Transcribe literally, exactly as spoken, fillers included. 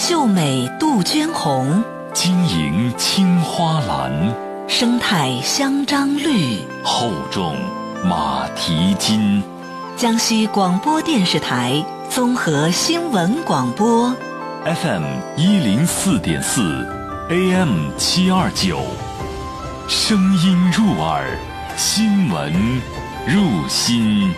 秀美杜鹃红， 晶莹青花蓝， 生态香樟绿， 厚重马蹄金。 江西广播电视台综合新闻广播 F M 一零四点四 A M 七二九，声音入耳，新闻入心。